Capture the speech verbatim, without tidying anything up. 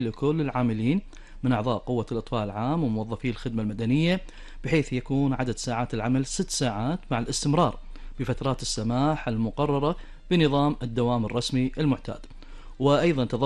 لكل العاملين من أعضاء قوة الإطفاء العام وموظفي الخدمة المدنية، بحيث يكون عدد ساعات العمل ست ساعات مع الاستمرار بفترات السماح المقررة بنظام الدوام الرسمي المعتاد. وأيضا